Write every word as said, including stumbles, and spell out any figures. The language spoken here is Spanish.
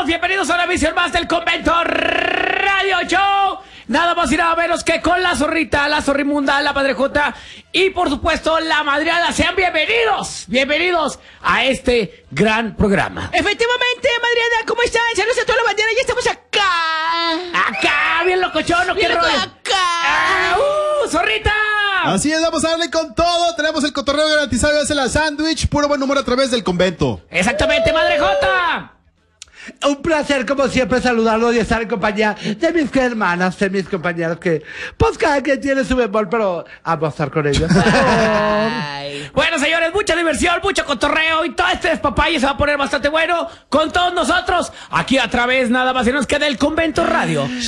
bienvenidos a una emisión más del Convento Radio Show. Nada más y nada menos que con la zorrita, la zorrimunda, la padrejota y por supuesto la madreada. Sean bienvenidos, bienvenidos a este gran programa. Efectivamente, madreada, ¿cómo están? Saludos a toda la bandera, ya estamos acá. Acá, bien locochono, qué Bien rollo. acá. Ah, ¡Uh, zorrita! Así es, vamos a darle con todo. Tenemos el cotorreo garantizado de hacer la sándwich. Puro buen humor a través del convento. Exactamente, madrejota. Un placer, como siempre, saludarlos y estar en compañía de mis hermanas, de mis compañeros que, pues, cada quien tiene su bemol, pero amo estar con ellos. Ay. Bueno, señores, mucha diversión, mucho cotorreo y todo este despapalle se va a poner bastante bueno con todos nosotros aquí a través nada más y menos que del Convento Radio.